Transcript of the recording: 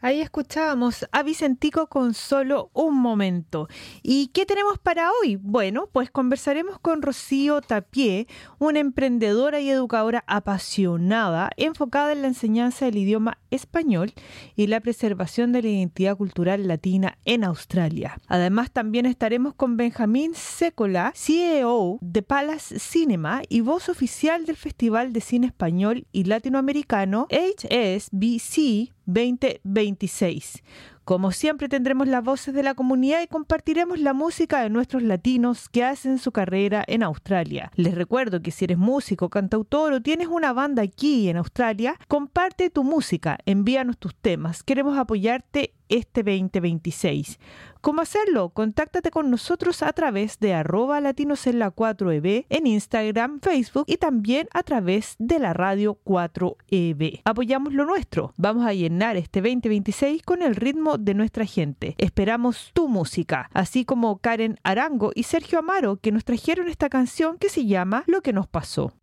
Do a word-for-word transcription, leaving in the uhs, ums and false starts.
Ahí escuchábamos a Vicentico con Solo un Momento. ¿Y qué tenemos para hoy? Bueno, pues conversaremos con Rocío Tapié, una emprendedora y educadora apasionada, enfocada en la enseñanza del idioma español y la preservación de la identidad cultural latina en Australia. Además, también estaremos con Benjamín Sécola, C E O de Palace Cinema y voz oficial del Festival de Cine Español y Latinoamericano H S B C veinte veintiséis. Como siempre, tendremos las voces de la comunidad y compartiremos la música de nuestros latinos que hacen su carrera en Australia. Les recuerdo que si eres músico, cantautor o tienes una banda aquí en Australia, comparte tu música, envíanos tus temas. Queremos apoyarte este veinte veintiséis. ¿Cómo hacerlo? Contáctate con nosotros a través de arroba latinos en la cuatro E B en Instagram, Facebook y también a través de la radio cuatro E B. Apoyamos lo nuestro. Vamos a llenar este veinte veintiséis con el ritmo de nuestra gente. Esperamos tu música, así como Karen Arango y Sergio Amaro, que nos trajeron esta canción que se llama Lo que nos pasó.